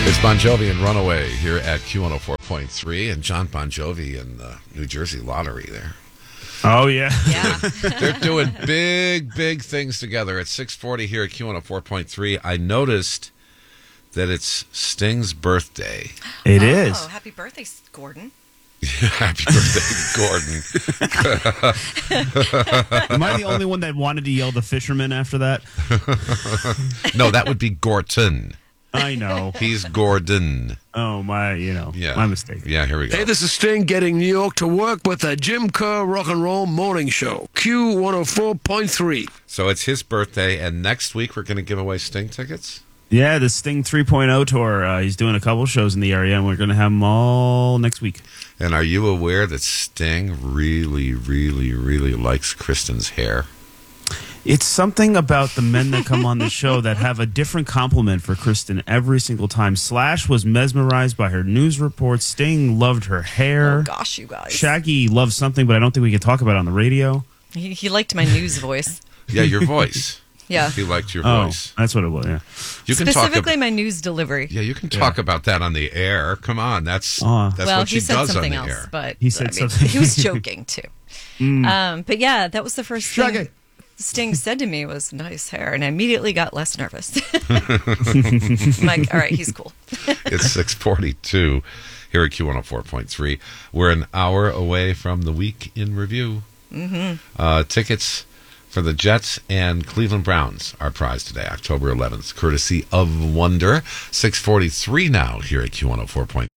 It's Bon Jovi and Runaway here at Q104.3, and John Bon Jovi and the New Jersey Lottery there. Oh, yeah. Yeah. They're doing big things together at 6:40 here at Q104.3. I noticed that it's Sting's birthday. It is. Oh, happy birthday, Gordon. Happy birthday, Gordon. Am I the only one that wanted to yell the fisherman after that? No, that would be Gorton. I know. He's Gordon. Oh, my mistake. Yeah, here we go. Hey, this is Sting getting New York to work with the Jim Kerr Rock and Roll Morning Show, Q104.3. So it's his birthday, and next week we're going to give away Sting tickets? Yeah, the Sting 3.0 tour. He's doing a couple shows in the area, and we're going to have them all next week. And are you aware that Sting really likes Kristen's hair? It's something about the men that come on the show that have a different compliment for Kristen every single time. Slash was mesmerized by her news reports. Sting loved her hair. Oh, gosh, you guys. Shaggy loved something, but I don't think we can talk about it on the radio. He liked my news voice. Yeah, your voice. Yeah. He liked your Oh, voice. that's what it was, yeah. You can Specifically, my news delivery. Yeah, you can talk about that on the air. Come on, that's Well, what he she said does on something the else, air. but He said something. He was joking too. But yeah, that was the first thing Sting said to me was nice hair, and I immediately got less nervous. I'm like, all right, he's cool. It's 6:42 here at Q104.3. We're an hour away from the week in review. Tickets for the Jets and Cleveland Browns are prized today, October 11th, courtesy of Wonder. 6:43 now here at Q104.3.